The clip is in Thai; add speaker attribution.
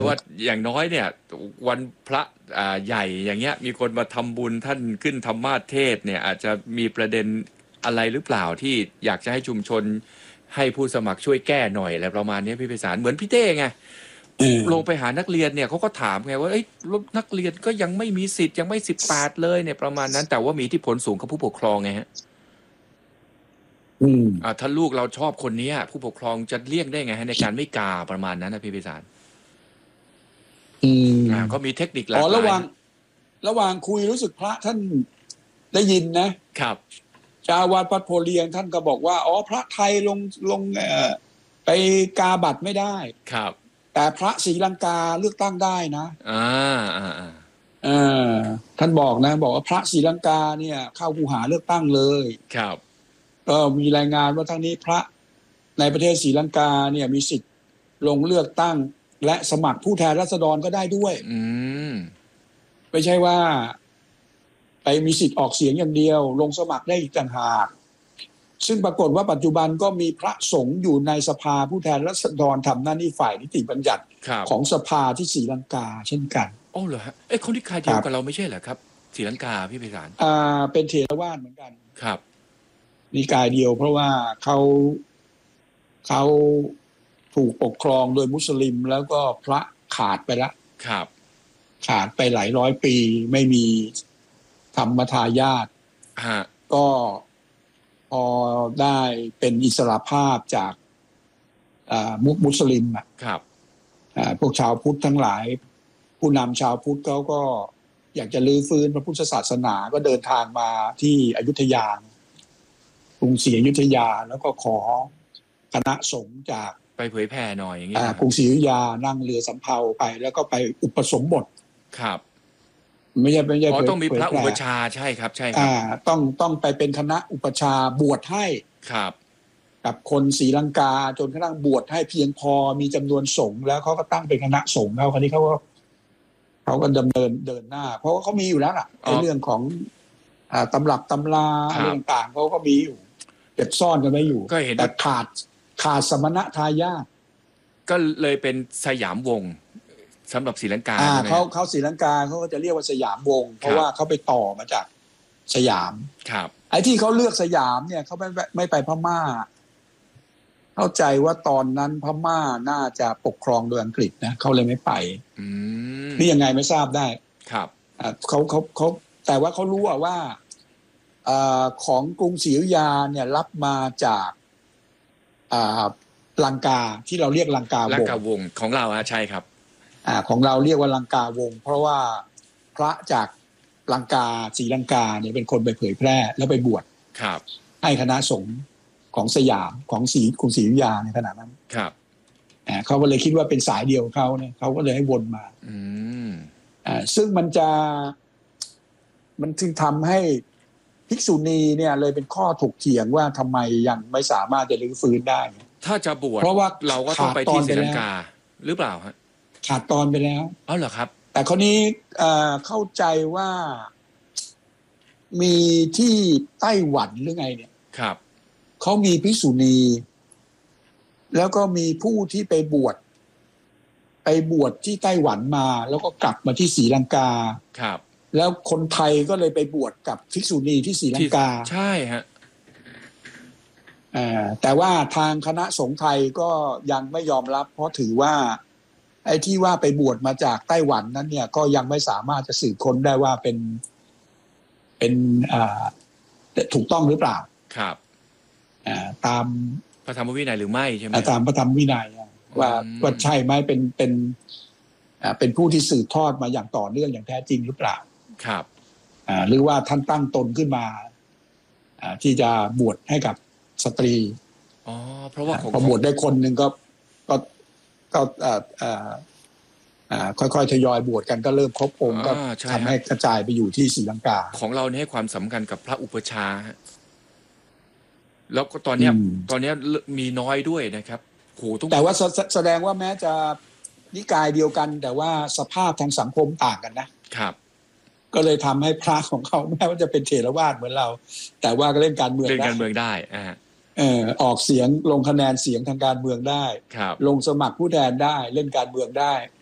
Speaker 1: ว่าอย่างน้อยเนี่ยวันพระใหญ่อย่างเงี้ยมีคนมาทำบุญท่านขึ้นธรรมาสน์เทศน์เนี่ยอาจจะมีประเด็นอะไรหรือเปล่าที่อยากจะให้ชุมชนให้ผู้สมัครช่วยแก้หน่อยอะไรประมาณนี้พี่ไพศาลเหมือนพี่เต้ไงลงไปหานักเรียนเนี่ยเขาก็ถามไงว่านักเรียนก็ยังไม่มีสิทธิ์ยังไม่18เลยเนี่ยประมาณนั้นแต่ว่ามีอิทธิพลสูงกับผู้ปกครองไงฮะถ้าลูกเราชอบคนนี้ผู้ปกครองจะเลี่ยงได้ไงฮะในการไม่กาประมาณนั้นนะพี่ไพศาลก็มีเทคนิคหลากหลาย
Speaker 2: ระหว่างคุยรู้สึกพระท่านได้ยินนะครับเจ้าอาวาสวัดโพเลียงท่านก็บอกว่าพระไทยลงไปกาบัตรไม่ได้
Speaker 1: ครับ
Speaker 2: แต่พระศรีลังกาเลือกตั้งได้นะท่านบอกว่าพระศรีลังกาเนี่ยเข้าคูหาเลือกตั้งเลย
Speaker 1: ครับ
Speaker 2: ก็มีรายงานว่าทั้งนี้พระในประเทศศรีลังกาเนี่ยมีสิทธิ์ลงเลือกตั้งและสมัครผู้แทนราษฎรก็ได้ด้วยไม่ใช่ว่าไปมีสิทธิ์ออกเสียงอย่างเดียวลงสมัครได้อีกต่างหากซึ่งปรากฏว่าปัจจุบันก็มีพระสงฆ์อยู่ในสภาผู้แทนราษฎรทำหน้าที่ฝ่ายนิติบัญญัติของสภาที่ศรีลังกาเช่นกัน
Speaker 1: เหรอฮะเขาที่คายเดียวกับเราไม่ใช่เหรอครับศรีลังกาพี่ไพศาล
Speaker 2: เป็นเถรวาทเหมือนกัน
Speaker 1: ครับ
Speaker 2: นิกายเดียวเพราะว่าเขาถูกปกครองโดยมุสลิมแล้วก็พระขาดไปแล้ว
Speaker 1: ครับ
Speaker 2: ขาดไปหลายร้อยปีไม่มีธรรมทายาทก็พอได้เป็นอิสรภาพจากมุสลิม
Speaker 1: ครับ
Speaker 2: พวกชาวพุทธทั้งหลายผู้นำชาวพุทธเขาก็อยากจะรื้อฟื้นพระพุทธศาสนาก็เดินทางมาที่อยุธยากรุงศรีอยุธยาแล้วก็ขอคณะสงฆ์จาก
Speaker 1: ไปเผยแผ่หน่อยอย่างนี้
Speaker 2: กรุงศรีอยุธยานั่งเรือสำเภาไปแล้วก็ไปอุปสมบท
Speaker 1: ครับ
Speaker 2: ไม่ใช่
Speaker 1: ต้องมีพระอุปชาใช่ครับ
Speaker 2: ต้องไปเป็นคณะอุปชาบวชให้
Speaker 1: ครับ
Speaker 2: กับคนศรีลังกาจนกระทั่งบวชให้เพียงพอมีจำนวนสงฆ์แล้วเขาก็ตั้งเป็นคณะสงฆ์คราวนี้เขาก็ดำเนินหน้าเพราะว่าเขามีอยู่แล้วล่ะในเรื่องของตำรับตำราอะไรต่างๆเขาก็มีอยู่เก็บซ่อนกันไว้อยู่แต่ขาดสมณทายาท
Speaker 1: ก็เลยเป็นสยามวงศ์สำหรับศรีลังกา
Speaker 2: เขาศรีลังกาเขาก็จะเรียกว่าสยามวงศ์เพราะว่าเขาไปต่อมาจากสยาม
Speaker 1: ครับ
Speaker 2: ไอ้ที่เขาเลือกสยามเนี่ยเขาไม่ไปพม่าเข้าใจว่าตอนนั้นพม่าน่าจะปกครองโดยอังกฤษนะเขาเลยไม่ไปนี่ยังไงไม่ทราบได้
Speaker 1: ครับ
Speaker 2: เขาแต่ว่าเขารู้ว่าของกรุงศรีอยุธยาเนี่ยรับมาจากลังกาที่เราเรียกลังกาว
Speaker 1: งศ์ของเราใช่ครับ
Speaker 2: ของเราเรียกว่าลังกาวงศ์เพราะว่าพระจากลังกาศรีลังกาเนี่ยเป็นคนไปเผยแพร่แล้วไปบวชให้คณะสงฆ์ของสยามของกรุงศรีอยุธยาในขณะนั้น
Speaker 1: ครับ
Speaker 2: เขาก็เลยคิดว่าเป็นสายเดียวเขาเนี่ยเขาก็เลยให้วนมาซึ่งมันจึงทำให้ภิกษุณีเนี่ยเลยเป็นข้อถกเถียงว่าทำไมยังไม่สามารถจะรื้อฟื้นได้
Speaker 1: ถ้าจะบวช
Speaker 2: เพราะว่า
Speaker 1: เราก็ต้องไปที่ศรีลังกาหรือเปล่าฮะ
Speaker 2: ขาดตอนไปแล้ว
Speaker 1: เหรอครับ
Speaker 2: แต่คนนี้เข้าใจว่ามีที่ไต้หวันหรือไงเนี่ย
Speaker 1: ครับ
Speaker 2: เขามีภิกษุณีแล้วก็มีผู้ที่ไปบวชที่ไต้หวันมาแล้วก็กลับมาที่ศรีลังกา
Speaker 1: ครับ
Speaker 2: แล้วคนไทยก็เลยไปบวชกับภิกษุณีที่ศรีลังกา
Speaker 1: ใช่ฮะ
Speaker 2: แต่ว่าทางคณะสงฆ์ไทยก็ยังไม่ยอมรับเพราะถือว่าไอ้ที่ว่าไปบวชมาจากไต้หวันนั้นเนี่ยก็ยังไม่สามารถจะสืบค้นได้ว่าเป็นถูกต้องหรือเปล่า
Speaker 1: ครับ
Speaker 2: ตาม
Speaker 1: พระธรรมวินัยหรือไม่ใช่ไหม
Speaker 2: ตามพระธรรมวินัยว่าใช่ไหมเป็นผู้ที่สืบทอดมาอย่างต่อเนื่องอย่างแท้จริงหรือเปล่า
Speaker 1: ครับ
Speaker 2: หรือว่าท่านตั้งตนขึ้นมาที่จะบวชให้กับสตรี
Speaker 1: เพราะว่า
Speaker 2: พอบวชได้คนหนึ่งก็ค่อยๆทยอยบวชกันก็เริ่มครบองค์ก็ทำให้กระจายไปอยู่ที่ศรีลังกา
Speaker 1: ของเราให้ความสำคัญกับพระอุปชาแล้วก็ตอนนี้มีน้อยด้วยนะครับ
Speaker 2: แต่ว่าแสดงว่าแม้จะนิกายเดียวกันแต่ว่าสภาพทางสังคมต่างกัน
Speaker 1: นะครับ
Speaker 2: ก็เลยทำให้พระของเขาแม้ว่าจะเป็นเถรวาทเหมือนเราแต่ว่าก็เล่นการเมือง
Speaker 1: ได้
Speaker 2: ออกเสียงลงคะแนนเสียงทางการเมืองได้ลงสมัครผู้แทนได้เล่นการเมืองได้